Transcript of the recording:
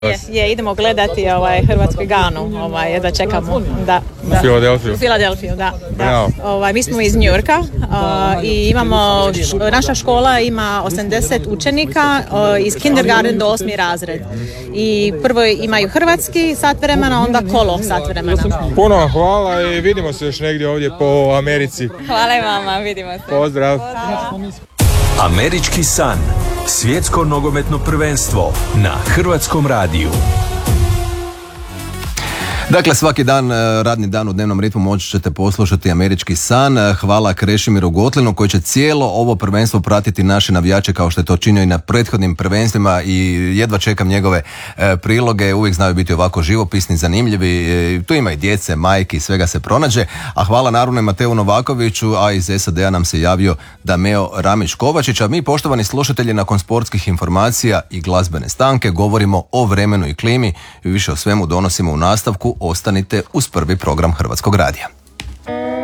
Idemo gledati hrvatsku Ganu, da čekamo. Da. U Filadelfiju, da. Mi smo iz New Yorka i imamo, naša škola ima 80 učenika iz kindergarten do 8. razred. I prvo imaju hrvatski sat vremena, onda kolo sat vremena. Puno vam hvala i vidimo se još negdje ovdje po Americi. Hvala i vama, vidimo se. Pozdrav. Američki san. Svjetsko nogometno prvenstvo na Hrvatskom radiju. Dakle, svaki dan, radni dan u dnevnom ritmu moći ćete poslušati Američki san. Hvala Krešimiru Gotlinu koji će cijelo ovo prvenstvo pratiti naše navijače kao što je to činio i na prethodnim prvenstvima i jedva čekam njegove priloge. Uvijek znaju biti ovako živopisni, zanimljivi. Tu ima i djece, majki, svega se pronađe. A hvala naravno i Mateu Novakoviću, a iz SAD-a nam se javio Dameo Ramić-Kovačić. A mi, poštovani slušatelji, nakon sportskih informacija i glazbene stanke govorimo o vremenu i klimi i više o svemu donosimo u nastavku. Ostanite uz prvi program Hrvatskog radija.